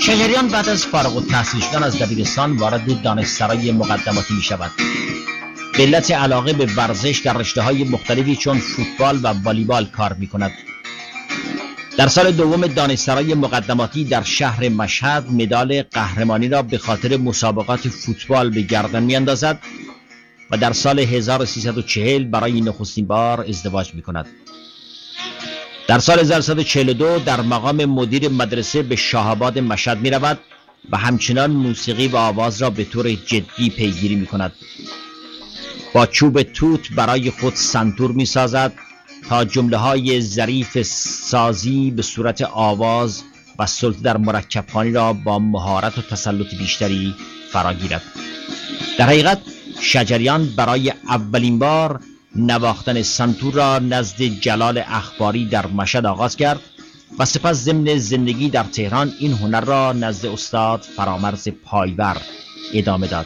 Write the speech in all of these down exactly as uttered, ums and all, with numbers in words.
شجریان بعد از فارغ التحصیل شدن از دبیرستان وارد دانشسرای مقدماتی می شود. به علت علاقه به ورزش در رشته‌های مختلفی چون فوتبال و والیبال کار می کند. در سال دوم دانشسرای مقدماتی در شهر مشهد مدال قهرمانی را به خاطر مسابقات فوتبال به گردن می اندازد و در سال هزار و سیصد و چهل برای نخستین بار ازدواج می کند. در سال هزار و سیصد و چهل و دو در مقام مدیر مدرسه به شاهآباد مشهد می رود و همچنان موسیقی و آواز را به طور جدی پیگیری می کند. با چوب توت برای خود سنتور می سازد تا جمله های ظریف سازی به صورت آواز و سلطه در مرکبخوانی را با مهارت و تسلط بیشتری فراگیرد. در حقیقت شجریان برای اولین بار نواختن سنتور را نزد جلال اخباری در مشهد آغاز کرد و سپس ضمن زندگی در تهران این هنر را نزد استاد فرامرز پایور ادامه داد.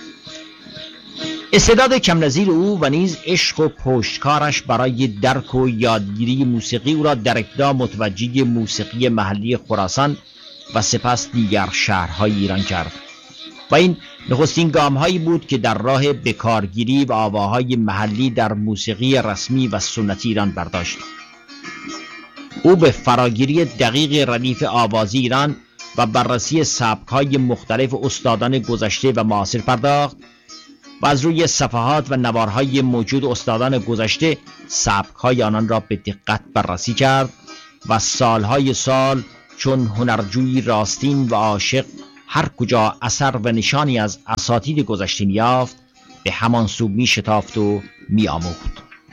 استعداد کم نظیر او و نیز عشق و پشتکارش برای درک و یادگیری موسیقی او را در ابتدا متوجه موسیقی محلی خراسان و سپس دیگر شهرهای ایران کرد و این نخستین گام‌هایی بود که در راه بکارگیری و آواهای محلی در موسیقی رسمی و سنتی ایران برداشت. او به فراگیری دقیق ردیف آوازی ایران و بررسی سبک‌های مختلف استادان گذشته و معاصر پرداخت و از روی صفحات و نوارهای موجود استادان گذشته سبک‌های آنان را به دقت بررسی کرد و سالهای سال چون هنرجوی راستین و عاشق هر کجا اثر و نشانی از اساتید گذشته می‌یافت به همان سو می‌شتافت و می‌آموخت.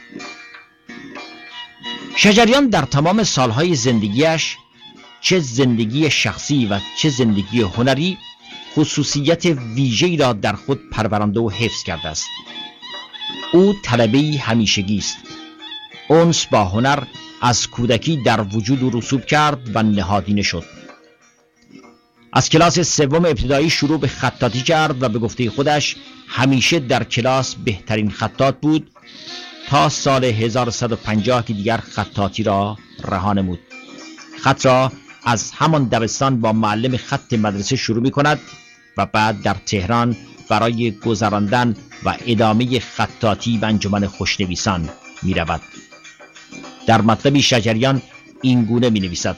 شجریان در تمام سالهای زندگیش، چه زندگی شخصی و چه زندگی هنری، خصوصیت ویژه‌ای را در خود پرورانده و حفظ کرده است. او طلبه‌ای همیشگی است. انس با هنر از کودکی در وجود او رسوب کرد و نهادینه شد. از کلاس سوم ابتدایی شروع به خطاطی کرد و به گفته خودش همیشه در کلاس بهترین خطاط بود تا سال هزار و سیصد و پنجاه که دیگر خطاطی را رها نمود. خط را از همان دبستان با معلم خط مدرسه شروع می کند و بعد در تهران برای گذراندن و ادامه خطاطی و انجمن خوشنویسان می رود. در مطلبی شجریان این گونه می نویسد: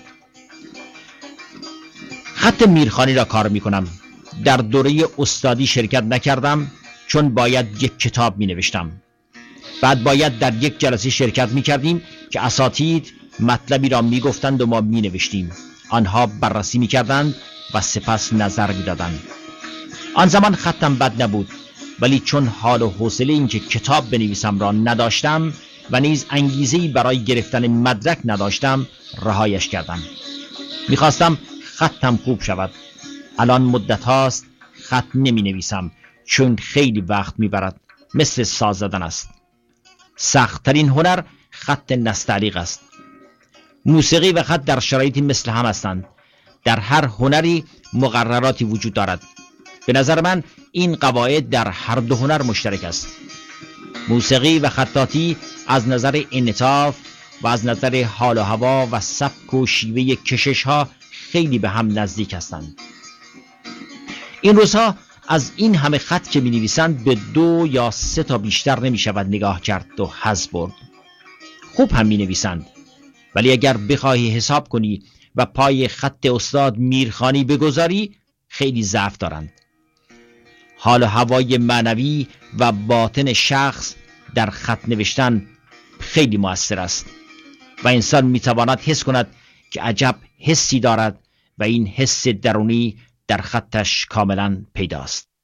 خط میرخانی را کار می کنم. در دوره استادی شرکت نکردم چون باید یک کتاب می نوشتم. بعد باید در یک جلسه شرکت می کردیم که اساتید مطلبی را می گفتند و ما می نوشتیم. آنها بررسی می کردند و سپس نظر می دادند. آن زمان خطم بد نبود، ولی چون حال و حوصله این که کتاب بنویسم را نداشتم و نیز انگیزه‌ای برای گرفتن مدرک نداشتم رهایش کردم. می خواستم خطم خوب شود. الان مدت هاست خط نمی نویسم چون خیلی وقت می برد. مثل ساز زدن است. سخت‌ترین هنر خط نستعلیق است. موسیقی و خط در شرایطی مثل هم هستند. در هر هنری مقرراتی وجود دارد. به نظر من این قواعد در هر دو هنر مشترک است. موسیقی و خطاطی از نظر انعطاف و از نظر حال و هوا و سبک و شیوه کشش ها خیلی به هم نزدیک هستند. این روزها از این همه خط که می نویسند به دو یا سه تا بیشتر نمی شود نگاه کرد و حذف برد. خوب هم می نویسند، ولی اگر بخواهی حساب کنی و پای خط استاد میرخانی بگذاری خیلی ضعف دارند. حال و هوای معنوی و باطن شخص در خط نوشتن خیلی مؤثر است و انسان میتواند حس کند که عجب حسی دارد و این حس درونی در خطش کاملا پیداست.